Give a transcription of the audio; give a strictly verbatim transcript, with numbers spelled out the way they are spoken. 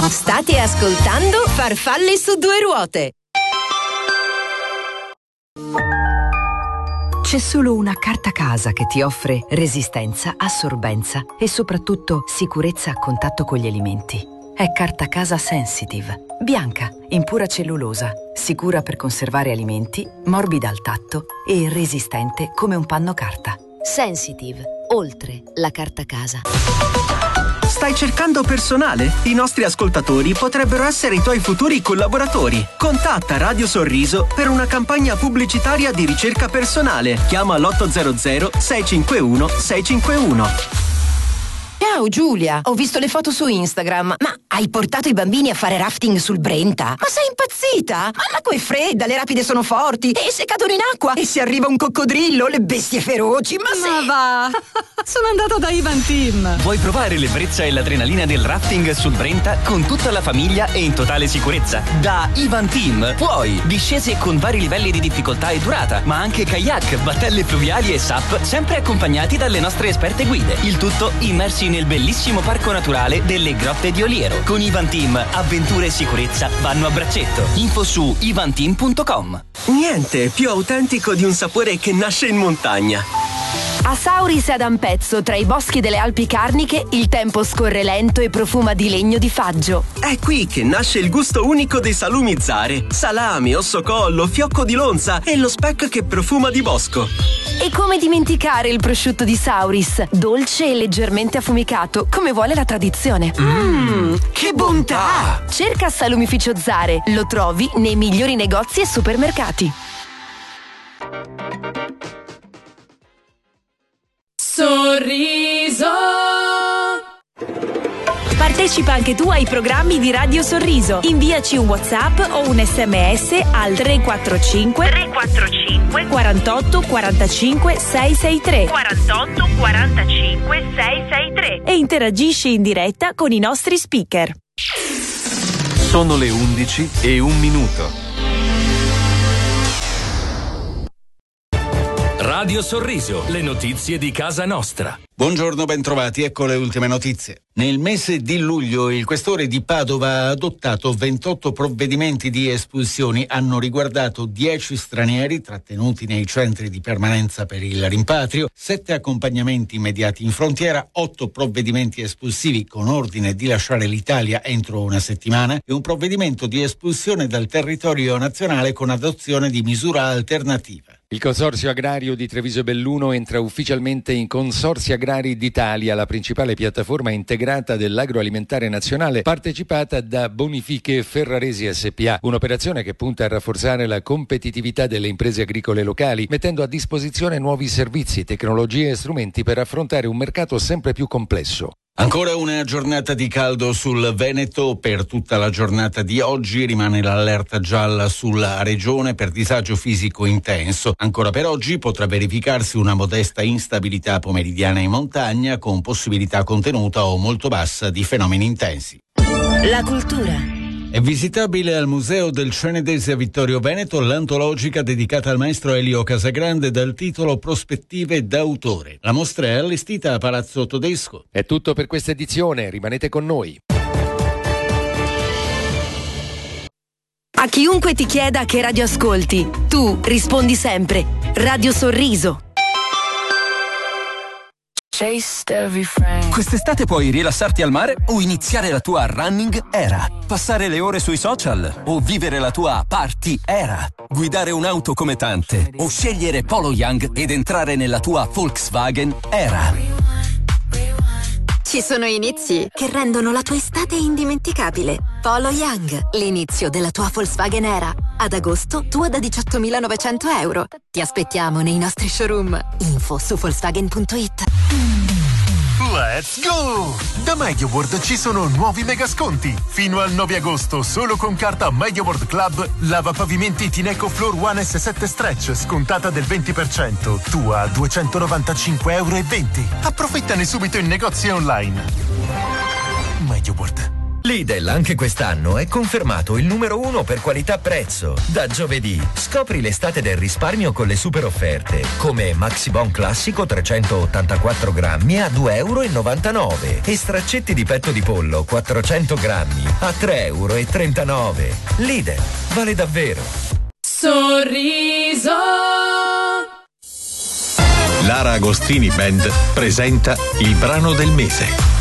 State ascoltando Farfalle su due ruote. C'è solo una carta casa che ti offre resistenza, assorbenza e soprattutto sicurezza a contatto con gli alimenti. È Carta Casa Sensitive. Bianca, in pura cellulosa, sicura per conservare alimenti, morbida al tatto e resistente come un panno carta. Sensitive, oltre la carta casa. Stai cercando personale? I nostri ascoltatori potrebbero essere i tuoi futuri collaboratori. Contatta Radio Sorriso per una campagna pubblicitaria di ricerca personale. Chiama l'otto zero zero sei cinque uno sei cinque uno. Ciao Giulia, ho visto le foto su Instagram, ma hai portato i bambini a fare rafting sul Brenta? Ma sei impazzita? Ma l'acqua è fredda, le rapide sono forti e se cadono in acqua e se arriva un coccodrillo, le bestie feroci, ma, ma sei... va, sono andata da Ivan Team. Vuoi provare l'ebbrezza e l'adrenalina del rafting sul Brenta con tutta la famiglia e in totale sicurezza? Da Ivan Team puoi discese con vari livelli di difficoltà e durata, ma anche kayak, battelle fluviali e S U P, sempre accompagnati dalle nostre esperte guide. Il tutto immersi nel bellissimo parco naturale delle Grotte di Oliero. Con Ivan Team, avventure e sicurezza vanno a braccetto. Info su ivanteam punto com. Niente più autentico di un sapore che nasce in montagna. A Sauris ad Ampezzo, tra i boschi delle Alpi Carniche, il tempo scorre lento e profuma di legno di faggio. È qui che nasce il gusto unico dei salumi Zare. Salami, ossocollo, fiocco di lonza e lo speck che profuma di bosco. E come dimenticare il prosciutto di Sauris, dolce e leggermente affumicato, come vuole la tradizione. Mmm, che bontà! Cerca Salumificio Zare, lo trovi nei migliori negozi e supermercati. Sorriso. Partecipa anche tu ai programmi di Radio Sorriso. Inviaci un WhatsApp o un sms al tre quattro cinque tre quattro cinque quarantotto quarantacinque seicentosessantatré quarantotto quarantacinque seicentosessantatré e interagisci in diretta con i nostri speaker. Sono le undici e un minuto. Radio Sorriso, le notizie di casa nostra. Buongiorno, bentrovati, ecco le ultime notizie. Nel mese di luglio il questore di Padova ha adottato ventotto provvedimenti di espulsioni, hanno riguardato dieci stranieri trattenuti nei centri di permanenza per il rimpatrio, sette accompagnamenti immediati in frontiera, otto provvedimenti espulsivi con ordine di lasciare l'Italia entro una settimana e un provvedimento di espulsione dal territorio nazionale con adozione di misura alternativa. Il Consorzio Agrario di Treviso Belluno entra ufficialmente in Consorzi Agrari d'Italia, la principale piattaforma integrata dell'agroalimentare nazionale, partecipata da Bonifiche Ferraresi S P A, un'operazione che punta a rafforzare la competitività delle imprese agricole locali, mettendo a disposizione nuovi servizi, tecnologie e strumenti per affrontare un mercato sempre più complesso. Ancora una giornata di caldo sul Veneto. Per tutta la giornata di oggi rimane l'allerta gialla sulla regione per disagio fisico intenso. Ancora per oggi potrà verificarsi una modesta instabilità pomeridiana in montagna con possibilità contenuta o molto bassa di fenomeni intensi. La cultura. È visitabile al Museo del Cenedese a Vittorio Veneto l'antologica dedicata al maestro Elio Casagrande dal titolo Prospettive d'autore. La mostra è allestita a Palazzo Todesco. È tutto per questa edizione, rimanete con noi. A chiunque ti chieda che radio ascolti, tu rispondi sempre Radio Sorriso. Quest'estate puoi rilassarti al mare o iniziare la tua running era, passare le ore sui social o vivere la tua party era, guidare un'auto come tante o scegliere Polo Young ed entrare nella tua Volkswagen era. Ci sono inizi che rendono la tua estate indimenticabile. Polo Young, l'inizio della tua Volkswagen era. Ad agosto, tua da diciottomilanovecento euro. Ti aspettiamo nei nostri showroom. Info su Volkswagen punto it. Let's go! Da MediaWorld ci sono nuovi mega sconti. Fino al nove agosto, solo con carta MediaWorld Club, lavapavimenti Tineco Floor One S sette Stretch, scontata del venti per cento. Tua a duecentonovantacinque euro e venti. Approfittane subito in negozi online. MediaWorld. Lidl anche quest'anno è confermato il numero uno per qualità-prezzo. Da giovedì scopri l'estate del risparmio con le super offerte, come Maxibon classico trecentottantaquattro grammi a due e novantanove euro e straccetti di petto di pollo quattrocento grammi a tre e trentanove euro. Lidl, vale davvero. Sorriso. Lara Agostini Band presenta il brano del mese.